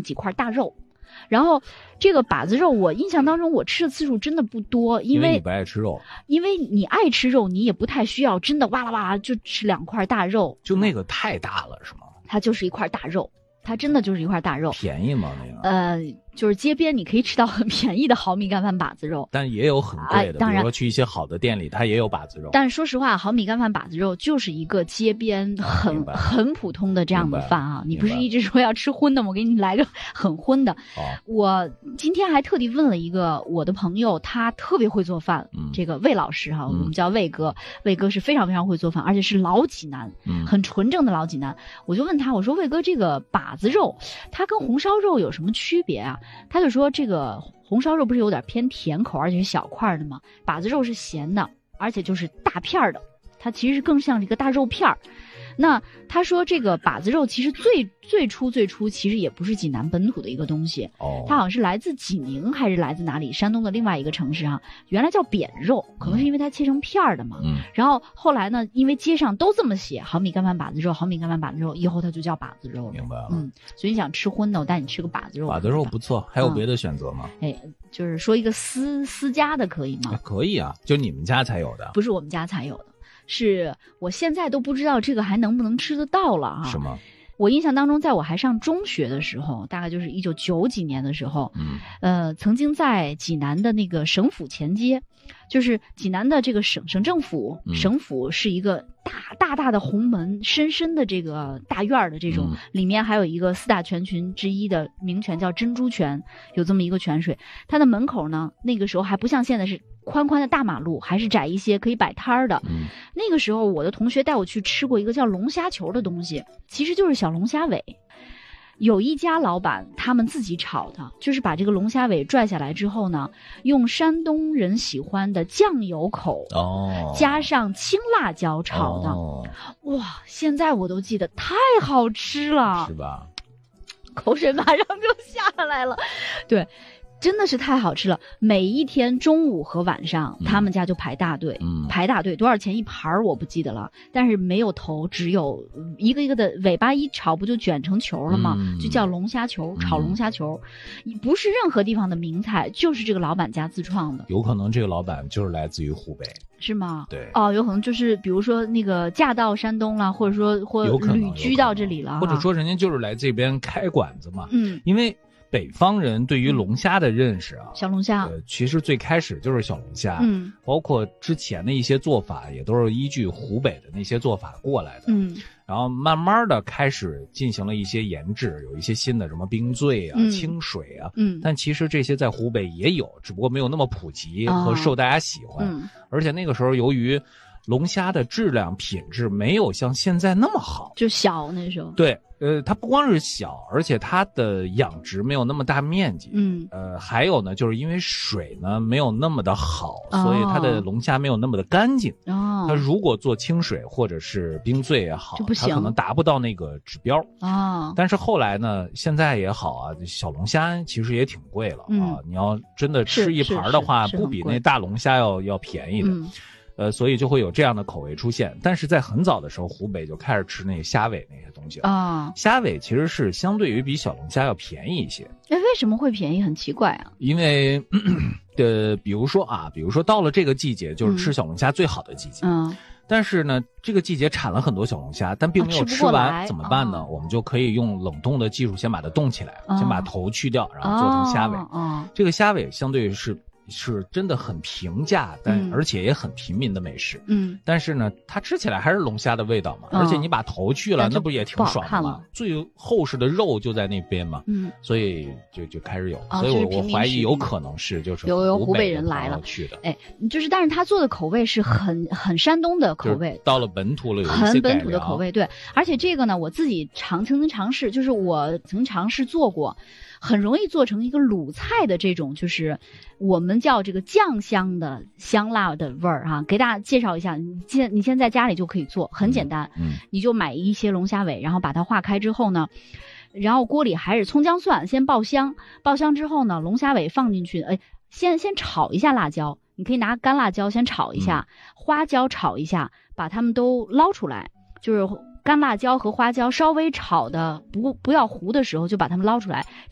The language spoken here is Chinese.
几块大肉。然后这个把子肉我印象当中我吃的次数真的不多，因为你不爱吃肉， 因为你爱吃肉，你也不太需要真的哇啦哇啦就吃2块大肉， 就那个太大了是吗？ 它就是一块大肉，它真的就是一块大肉。 便宜吗那个？ 就是街边你可以吃到很便宜的毫米干饭把子肉， 但也有很贵的， 当然比如说去一些好的店里它也有把子肉。 但说实话，毫米干饭把子肉就是一个街边很普通的这样的饭啊。你不是一直说要吃荤的吗？我给你来个很荤的。我今天还特地问了一个我的朋友，他特别会做饭，这个魏老师哈，我们叫魏哥，魏哥是非常非常会做饭，而且是老济南，很纯正的老济南。我就问他，我说魏哥，这个把子肉它跟红烧肉有什么区别啊？他就说这个红烧肉不是有点偏甜口，而且是小块的吗？把子肉是咸的，而且就是大片的，它其实更像这个大肉片儿。那他说这个把子肉其实最初其实也不是济南本土的一个东西，它好像是来自济宁还是来自哪里山东的另外一个城市啊，原来叫扁肉，可能是因为它切成片儿的嘛。然后后来呢，因为街上都这么写，毫米干饭把子肉，毫米干饭把子肉，以后它就叫把子肉了。 明白了。 所以你想吃荤的，我带你吃个把子肉。 把子肉不错，还有别的选择吗？ 就是说一个私家的可以吗？ 可以啊，就你们家才有的。 不是我们家才有的，是我现在都不知道这个还能不能吃得到了啊。 是吗？ 我印象当中，在我还上中学的时候，大概就是1990几年的时候，曾经在济南的那个省府前街，就是济南的这个省政府，省府是一个大的红门，深深的这个大院的这种，里面还有一个4大泉群之一的名泉叫珍珠泉，有这么一个泉水。它的门口呢，那个时候还不像现在是宽宽的大马路，还是窄一些可以摆摊儿的。那个时候我的同学带我去吃过一个叫龙虾球的东西，其实就是小龙虾尾。有一家老板他们自己炒的，就是把这个龙虾尾拽下来之后呢，用山东人喜欢的酱油口加上青辣椒炒的。哇，现在我都记得，太好吃了， 是吧？ 口水马上就下来了。对，真的是太好吃了。每一天中午和晚上，他们家就排大队，排大队，多少钱一盘我不记得了，但是没有头，只有一个一个的尾巴，一炒不就卷成球了吗？就叫龙虾球，炒龙虾球，不是任何地方的名菜，就是这个老板家自创的。 有可能这个老板就是来自于湖北。 是吗？ 对。 有可能就是比如说那个嫁到山东了，或者说旅居到这里了， 或者说人家就是来这边开馆子嘛。 因为北方人对于龙虾的认识啊， 小龙虾， 其实最开始就是小龙虾，包括之前的一些做法也都是依据湖北的那些做法过来的，然后慢慢的开始进行了一些研制，有一些新的什么冰醉啊、清水啊，但其实这些在湖北也有，只不过没有那么普及和受大家喜欢，而且那个时候由于龙虾的质量品质没有像现在那么好， 就小那时候。 对，它不光是小，而且它的养殖没有那么大面积。还有呢，就是因为水呢没有那么的好，所以它的龙虾没有那么的干净。它如果做清水或者是冰醉也好，它可能达不到那个指标。但是后来呢，现在也好啊，小龙虾其实也挺贵了啊。你要真的吃一盘的话，不比那大龙虾要便宜的。所以就会有这样的口味出现。但是在很早的时候，湖北就开始吃那个虾尾那些东西了。虾尾其实是相对于比小龙虾要便宜一些。 为什么会便宜？很奇怪啊。 因为比如说到了这个季节，就是吃小龙虾最好的季节。但是呢，这个季节产了很多小龙虾，但并没有吃完，怎么办呢？我们就可以用冷冻的技术先把它冻起来，先把头去掉，然后做成虾尾。这个虾尾相对于是真的很平价，而且也很平民的美食。但是呢，它吃起来还是龙虾的味道嘛，而且你把头去了，那不也挺爽的吗？最厚实的肉就在那边嘛。所以就开始有，所以我怀疑有可能是就是有湖北人来了去的。 但是他做的口味是很山东的口味， 到了本土了有一些很本土的口味。对，而且这个呢，我自己曾经尝试，就是我曾尝试做过。很容易做成一个鲁菜的这种，就是我们叫这个酱香的香辣的味儿哈。给大家介绍一下，你现在家里就可以做，很简单。你就买一些龙虾尾，然后把它化开之后呢，然后锅里还是葱姜蒜先爆香，爆香之后呢，龙虾尾放进去，先炒一下辣椒，你可以拿干辣椒先炒一下，花椒炒一下，把它们都捞出来，就是干辣椒和花椒稍微炒的不要糊的时候，就把它们捞出来。